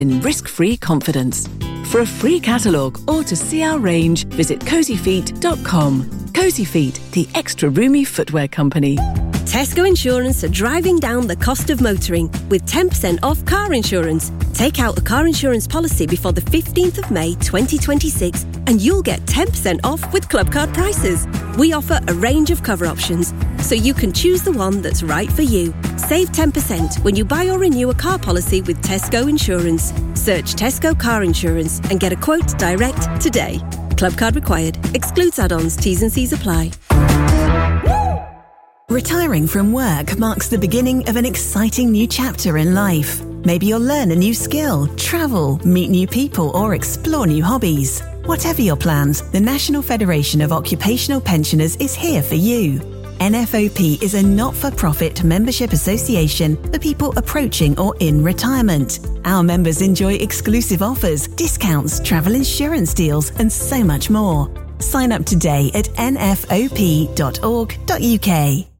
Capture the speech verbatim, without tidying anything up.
in risk-free confidence. For a free catalogue or to see our range, visit cozy feet dot com. Cozy Feet, the extra roomy footwear company. Tesco Insurance are driving down the cost of motoring with ten percent off car insurance. Take out a car insurance policy before the fifteenth of May twenty twenty-six and you'll get ten percent off with Club Card prices. We offer a range of cover options, so you can choose the one that's right for you. Save ten percent when you buy or renew a car policy with Tesco Insurance. Search Tesco Car Insurance and get a quote direct today. Club Card required. Excludes add-ons. T's and C's apply. Retiring from work marks the beginning of an exciting new chapter in life. Maybe you'll learn a new skill, travel, meet new people, or explore new hobbies. Whatever your plans, the National Federation of Occupational Pensioners is here for you. N F O P is a not-for-profit membership association for people approaching or in retirement. Our members enjoy exclusive offers, discounts, travel insurance deals, and so much more. Sign up today at n f o p dot org dot u k.